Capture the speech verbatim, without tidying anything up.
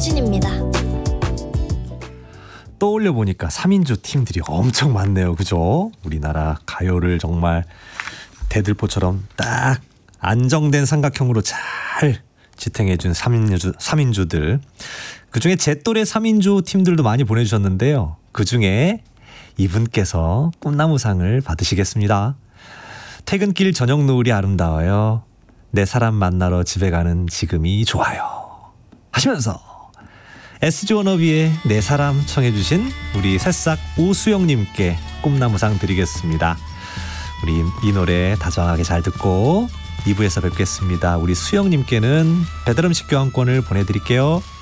김효진입니다. 떠올려 보니까 삼인조 팀들이 엄청 많네요. 그죠? 우리나라 가요를 정말 대들보처럼 딱 안정된 삼각형으로 잘 지탱해준 삼인조, 삼인조들. 그중에 제 또래 삼인조 팀들도 많이 보내주셨는데요. 그중에 이분께서 꿈나무상을 받으시겠습니다. 퇴근길 저녁 노을이 아름다워요. 내 사람 만나러 집에 가는 지금이 좋아요. 하시면서 에스지 워너비의 내 사람 청해주신 우리 새싹 오수영님께 꿈나무상 드리겠습니다. 우리 이 노래 다정하게 잘 듣고 이 부에서 뵙겠습니다. 우리 수영님께는 배달음식 교환권을 보내드릴게요.